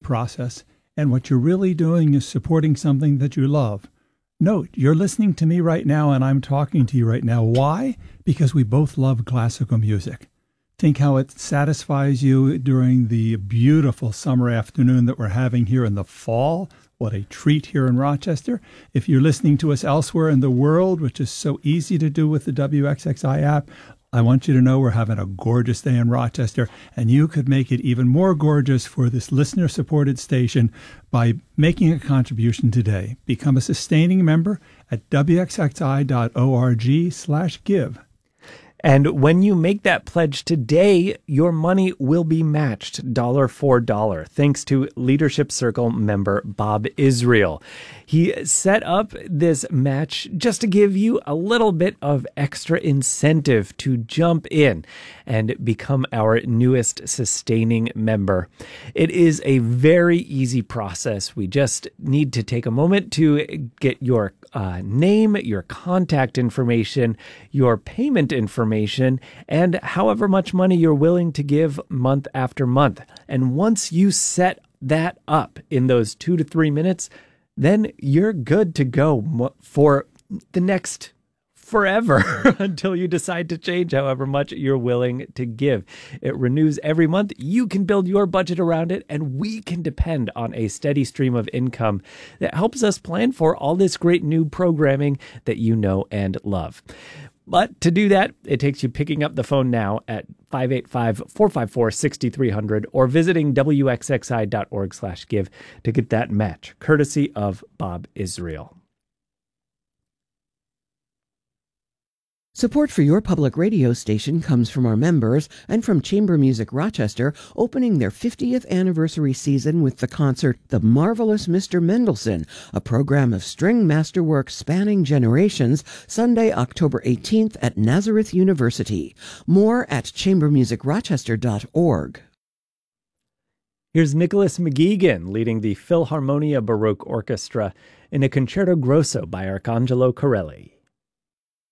process, and what you're really doing is supporting something that you love. Note, you're listening to me right now and I'm talking to you right now. Why? Because we both love classical music. Think how it satisfies you during the beautiful summer afternoon that we're having here in the fall. What a treat here in Rochester. If you're listening to us elsewhere in the world, which is so easy to do with the WXXI app, I want you to know we're having a gorgeous day in Rochester, and you could make it even more gorgeous for this listener-supported station by making a contribution today. Become a sustaining member at wxxi.org/give. And when you make that pledge today, your money will be matched dollar for dollar, thanks to Leadership Circle member Bob Israel. He set up this match just to give you a little bit of extra incentive to jump in and become our newest sustaining member. It is a very easy process. We just need to take a moment to get your name, your contact information, your payment information, and however much money you're willing to give month after month. And once you set that up in those 2 to 3 minutes, then you're good to go for the next forever until you decide to change however much you're willing to give. It renews every month. You can build your budget around it, and we can depend on a steady stream of income that helps us plan for all this great new programming that you know and love. But to do that, it takes you picking up the phone now at 585-454-6300 or visiting wxxi.org/give to get that match, courtesy of Bob Israel. Support for your public radio station comes from our members and from Chamber Music Rochester, opening their 50th anniversary season with the concert The Marvelous Mr. Mendelssohn, a program of string masterwork spanning generations, Sunday, October 18th at Nazareth University. More at chambermusicrochester.org. Here's Nicholas McGeegan leading the Philharmonia Baroque Orchestra in a Concerto Grosso by Arcangelo Corelli.